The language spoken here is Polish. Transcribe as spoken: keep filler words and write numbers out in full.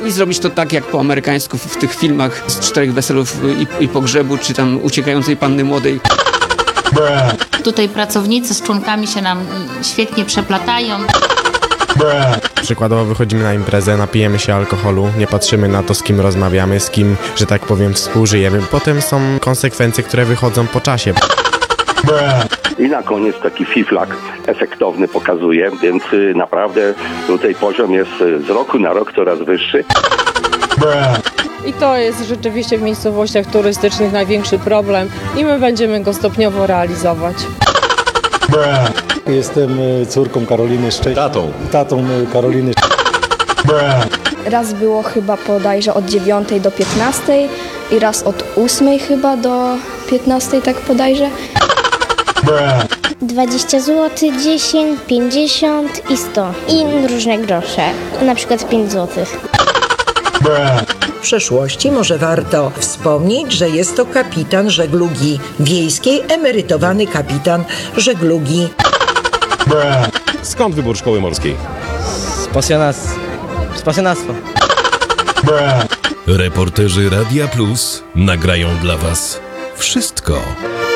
i zrobić to tak jak po amerykańsku w tych filmach z Czterech Weselów i, i Pogrzebu, czy tam Uciekającej Panny Młodej. Tutaj pracownicy z członkami się nam świetnie przeplatają. Przykładowo wychodzimy na imprezę, napijemy się alkoholu, nie patrzymy na to, z kim rozmawiamy, z kim, że tak powiem, współżyjemy. Potem są konsekwencje, które wychodzą po czasie. I na koniec taki fiflak efektowny pokazuje, więc naprawdę tutaj poziom jest z roku na rok coraz wyższy. I to jest rzeczywiście w miejscowościach turystycznych największy problem i my będziemy go stopniowo realizować. Jestem córką Karoliny Szczęśliwej. Tatą. Tatą Karoliny. Raz było chyba bodajże od dziewiątej do piętnastej i raz od ósmej chyba do piętnastej, tak bodajże. dwadzieścia złotych, dziesięć, pięćdziesiąt i sto. I różne grosze, na przykład pięć złotych. W przeszłości może warto wspomnieć, że jest to kapitan żeglugi wiejskiej, emerytowany kapitan żeglugi. Skąd wybór szkoły morskiej? Z pasjonactwa. Z pasjonactwa. Reporterzy Radia Plus nagrają dla Was wszystko.